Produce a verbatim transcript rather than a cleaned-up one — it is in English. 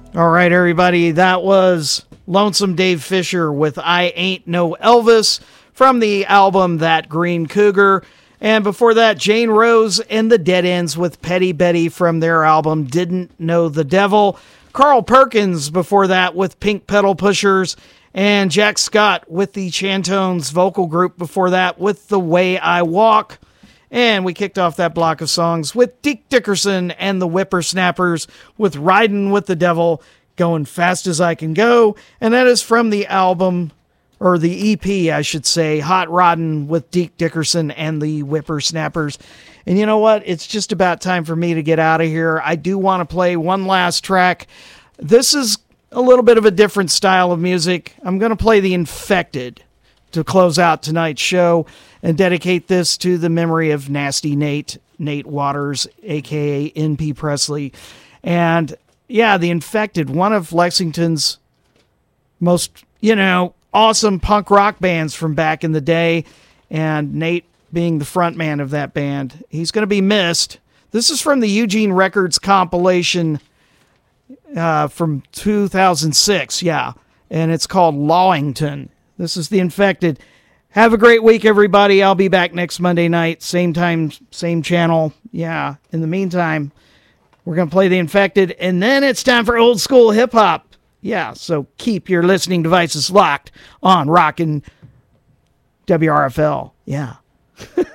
All right, everybody, that was Lonesome Dave Fisher with I Ain't No Elvis from the album That Green Cougar. And before that, Jane Rose and the Dead Ends with Petty Betty from their album Didn't Know the Devil. Carl Perkins before that with Pink Pedal Pushers. And Jack Scott with the Chantones vocal group before that with The Way I Walk. And we kicked off that block of songs with Deke Dickerson and the Whippersnappers with Ridin' with the Devil, Going Fast as I Can Go. And that is from the album, or the E P, I should say, Hot Roddin' with Deke Dickerson and the Whippersnappers. And you know what? It's just about time for me to get out of here. I do want to play one last track. This is a little bit of a different style of music. I'm going to play The Infected to close out tonight's show and dedicate this to the memory of Nasty Nate, Nate Waters, a k a. N P Presley. And yeah, The Infected, one of Lexington's most, you know, awesome punk rock bands from back in the day. And Nate being the front man of that band. He's going to be missed. This is from the Eugene Records compilation uh, from two thousand six, yeah. And it's called Lawington. This is The Infected. Have a great week, everybody. I'll be back next Monday night. Same time, same channel. Yeah. In the meantime, we're going to play The Infected. And then it's time for old school hip-hop. Yeah, so keep your listening devices locked on Rockin' W R F L. Yeah.